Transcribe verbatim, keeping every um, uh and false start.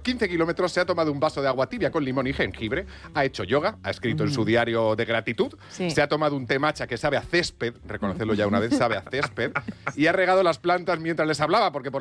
quince kilómetros se ha tomado un vaso de agua tibia con limón y jengibre, ha hecho yoga, ha escrito en su diario de gratitud, Sí. se ha tomado un té matcha que sabe a césped, reconocerlo ya una vez, sabe a césped, y ha regado las plantas mientras les hablaba, porque por